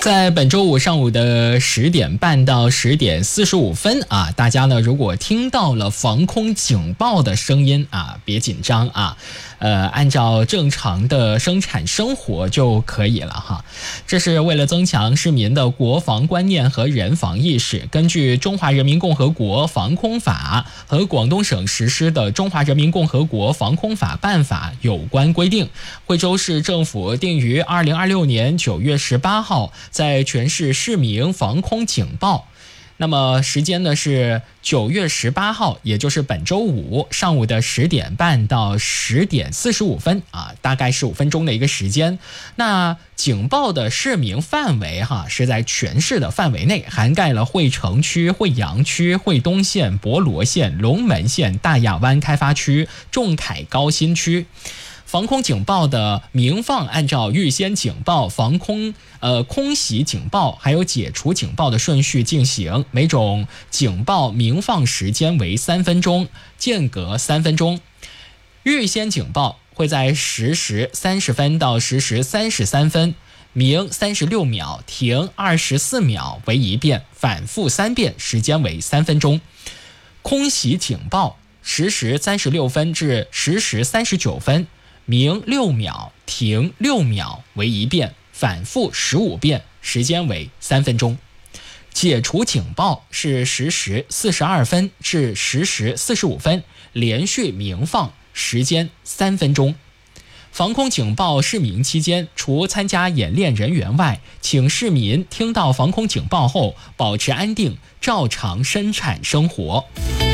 在本周五上午的10点半到10点45分啊，大家呢如果听到了防空警报的声音啊，别紧张啊，按照正常的生产生活就可以了哈。这是为了增强市民的国防观念和人防意识，根据《中华人民共和国防空法》和广东省实施的《中华人民共和国防空法办法》有关规定，惠州市政府定于2026年9月18号在全市市鸣防空警报。那么时间呢是9月18号，也就是本周五上午的10点半到10点45分啊，大概是5分钟的一个时间。那警报的市鸣范围是在全市的范围内，涵盖了惠城区、惠阳区、惠东县、博罗县、龙门县、大亚湾开发区、仲恺高新区。防空警报的鸣放按照预先警报、空袭警报还有解除警报的顺序进行，每种警报鸣放时间为3分钟，间隔3分钟。预先警报会在10时30分到10时33分，鸣36秒，停24秒为一遍，反复3遍，时间为3分钟。空袭警报10时36分至10时39分，鸣6秒，停6秒为一遍，反复15遍，时间为3分钟。解除警报是10时42分至10时45分，连续鸣放，时间3分钟。防空警报市鸣期间，除参加演练人员外，请市民听到防空警报后保持安定，照常生产生活。